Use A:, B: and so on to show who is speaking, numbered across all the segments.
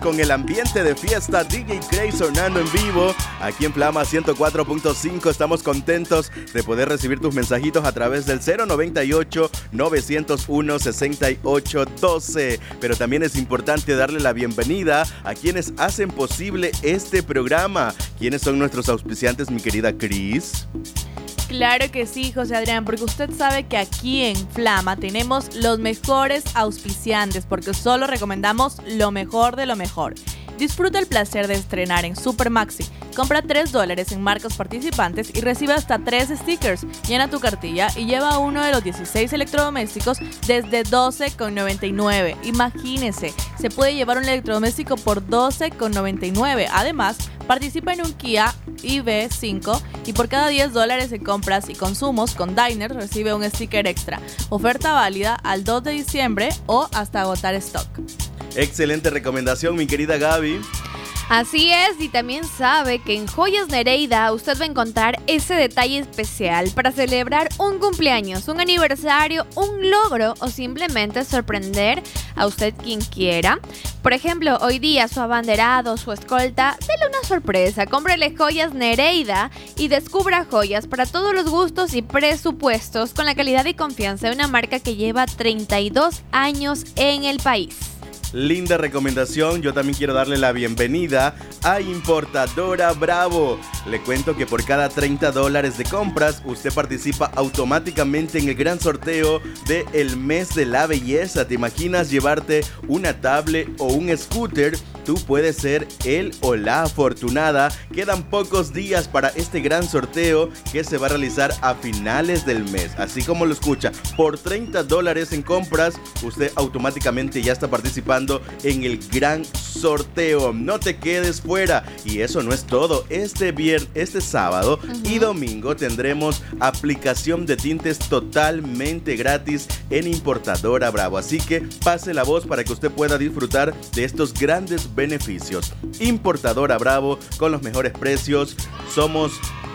A: Con el ambiente de fiesta, DJ Cray sonando en vivo, aquí en Flama 104.5. Estamos contentos de poder recibir tus mensajitos a través del 098-901-6812. Pero también es importante darle la bienvenida a quienes hacen posible este programa. ¿Quiénes son nuestros auspiciantes, mi querida Cris?
B: Claro que sí, José Adrián, porque usted sabe que aquí en Flama tenemos los mejores auspiciantes, porque solo recomendamos lo mejor de lo mejor. Disfruta el placer de estrenar en Supermaxi. Compra $3 en marcas participantes y recibe hasta 3 stickers. Llena tu cartilla y lleva uno de los 16 electrodomésticos desde $12,99. Imagínese, se puede llevar un electrodoméstico por $12,99. Además, participa en un Kia EV5 y por cada $10 en compras y consumos con Diners recibe un sticker extra. Oferta válida al 2 de diciembre o hasta agotar stock.
A: Excelente recomendación, mi querida Gaby.
C: Así es, y también sabe que en Joyas Nereida usted va a encontrar ese detalle especial para celebrar un cumpleaños, un aniversario, un logro o simplemente sorprender a usted quien quiera. Por ejemplo, hoy día su abanderado, su escolta, dele una sorpresa. Cómprele Joyas Nereida y descubra joyas para todos los gustos y presupuestos con la calidad y confianza de una marca que lleva 32 años en el país.
A: Linda recomendación. Yo también quiero darle la bienvenida a Importadora Bravo. Le cuento que por cada $30 de compras usted participa automáticamente en el gran sorteo del mes de la belleza. ¿Te imaginas llevarte una tablet o un scooter? Tú puedes ser el o la afortunada. Quedan pocos días para este gran sorteo que se va a realizar a finales del mes. Así como lo escucha, por $30 en compras usted automáticamente ya está participando en el gran sorteo. No te quedes fuera. Y eso no es todo. Este sábado y domingo tendremos aplicación de tintes totalmente gratis en Importadora Bravo. Así que pase la voz para que usted pueda disfrutar de estos grandes beneficios. Importadora Bravo, con los mejores precios. Somos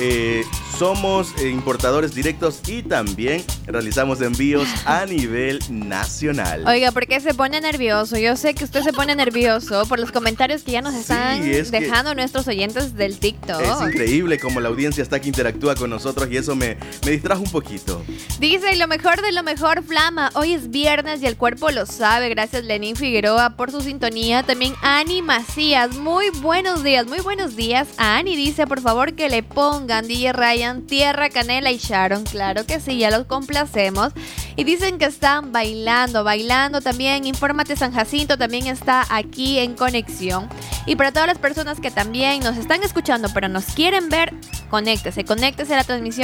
A: importadores directos y también realizamos envíos a nivel nacional.
C: Oiga, ¿por qué se pone nervioso? Yo sé que usted se pone nervioso por los comentarios que ya nos están dejando nuestros oyentes del TikTok.
A: Es increíble cómo la audiencia está que interactúa con nosotros y eso me distrajo un poquito.
C: Dice, lo mejor de lo mejor, Flama. Hoy es viernes y el cuerpo lo sabe. Gracias, Lenín Figueroa, por su sintonía. También Ani Macías. Muy buenos días a Ani. Dice, por favor, que le pongan DJ Ryan, Tierra, Canela y Sharon. Claro que sí, ya los complacemos. Y dicen que están bailando también. Infórmate San Jacinto también está aquí en conexión. Y para todas las personas que también nos están escuchando pero nos quieren ver, conéctese a la transmisión